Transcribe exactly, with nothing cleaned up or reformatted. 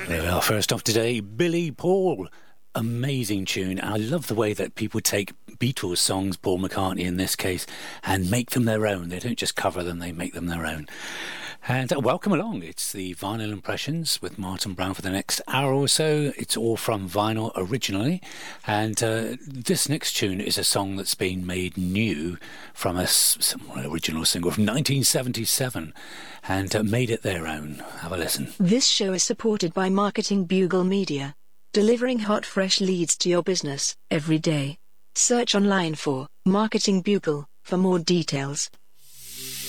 There we are. First off today, Billy Paul. Amazing tune. I love the way that people take Beatles songs, Paul McCartney in this case, and make them their own. They don't just cover them, they make them their own. And uh, welcome along. It's the Vinyl Impressions with Martin Brown for the next hour or so. It's all from vinyl originally. And uh, this next tune is a song that's been made new from a some original single from nineteen seventy-seven and uh, made it their own. Have a listen. This show is supported by Marketing Bugle Media, delivering hot, fresh leads to your business every day. Search online for Marketing Bugle for more details.